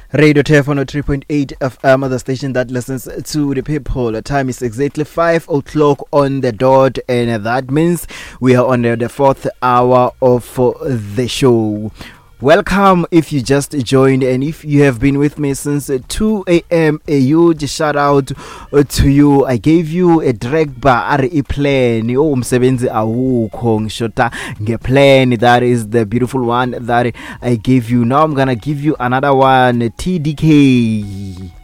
Radio Telephone 3.8 FM, the station that listens to the people. The time is exactly 5 o'clock on the dot, and that means we are on the fourth hour of the show. Welcome if you just joined, and if you have been with me since 2 a.m. a huge shout out to you. I gave you a drag bar plan. Umsebenzi awukho ngishota ngeplan. That is the beautiful one that I gave you. Now I'm gonna give you another one. TDK.